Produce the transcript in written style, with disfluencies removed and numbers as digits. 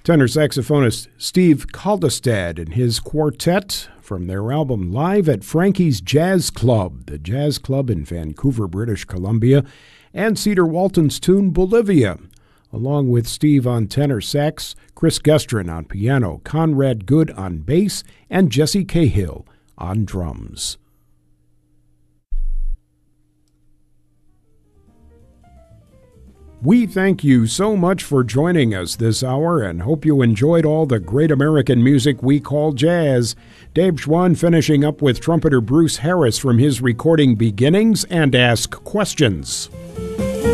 Tenor saxophonist Steve Kaldestad and his quartet from their album Live at Frankie's Jazz Club, the jazz club in Vancouver, British Columbia, and Cedar Walton's tune Bolivia, along with Steve on tenor sax, Chris Gestrin on piano, Conrad Good on bass, and Jesse Cahill on drums. We thank you so much for joining us this hour and hope you enjoyed all the great American music we call jazz. Dave Schwann finishing up with trumpeter Bruce Harris from his recording Beginnings and Ask Questions.